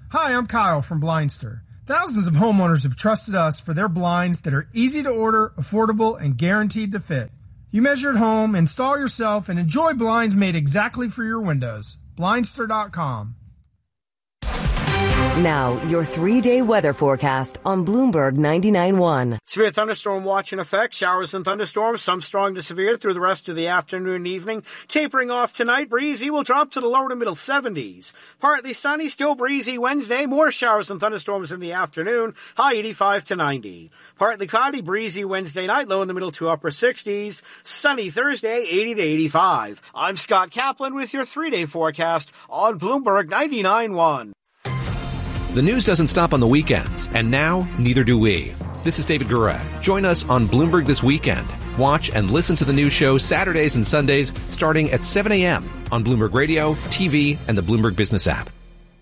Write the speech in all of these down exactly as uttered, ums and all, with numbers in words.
Hi, I'm Kyle from Blindster. Thousands of homeowners have trusted us for their blinds that are easy to order, affordable, and guaranteed to fit. You measure at home, install yourself, and enjoy blinds made exactly for your windows. Blindster dot com. Now, your three-day weather forecast on Bloomberg ninety-nine point one. Severe thunderstorm watch in effect. Showers and thunderstorms, some strong to severe through the rest of the afternoon and evening. Tapering off tonight, breezy will drop to the lower to middle seventies. Partly sunny, still breezy Wednesday. More showers and thunderstorms in the afternoon. High eighty-five to ninety. Partly cloudy, breezy Wednesday night, low in the middle to upper sixties. Sunny Thursday, eighty to eighty-five. I'm Scott Kaplan with your three-day forecast on Bloomberg ninety-nine point one. The news doesn't stop on the weekends, and now neither do we. This is David Gura. Join us on Bloomberg This Weekend. Watch and listen to the news show Saturdays and Sundays starting at seven a.m. on Bloomberg Radio, T V, and the Bloomberg Business app.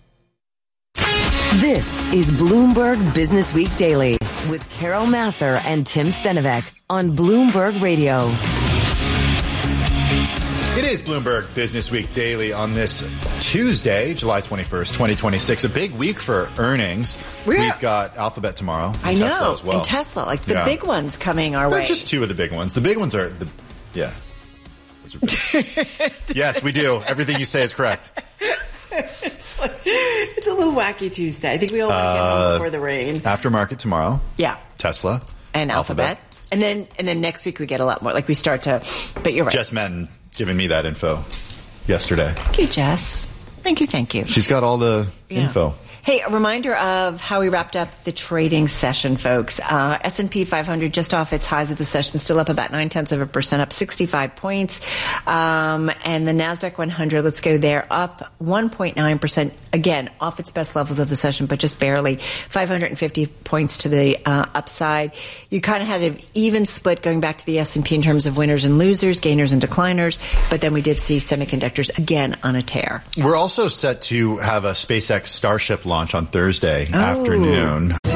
This is Bloomberg Business Week Daily with Carol Massar and Tim Stenovec on Bloomberg Radio. It is Bloomberg Business Week Daily on this Tuesday, July twenty-first, twenty twenty-six. A big week for earnings. We're, We've got Alphabet tomorrow. I know. Tesla as well. And Tesla, like the yeah. big ones coming our Not way. just two of the big ones. The big ones are the, yeah. Yes, we do. Everything you say is correct. It's, like, it's a little wacky Tuesday. I think we all want to get home before the rain. Aftermarket tomorrow. Yeah. Tesla. And Alphabet. Alphabet. And then and then next week we get a lot more. Like we start to, but you're right. Jess Menton giving me that info yesterday. Thank you, Jess. Thank you, thank you. She's got all the yeah. info. Hey, a reminder of how we wrapped up the trading session, folks. Uh, S and P five hundred just off its highs of the session, still up about nine-tenths of a percent, up sixty-five points. Um, and the NASDAQ one hundred, let's go there, up one point nine percent, again, off its best levels of the session, but just barely, five hundred fifty points to the uh, upside. You kind of had an even split going back to the S and P in terms of winners and losers, gainers and decliners, but then we did see semiconductors again on a tear. We're also set to have a SpaceX Starship launch on Thursday oh. afternoon.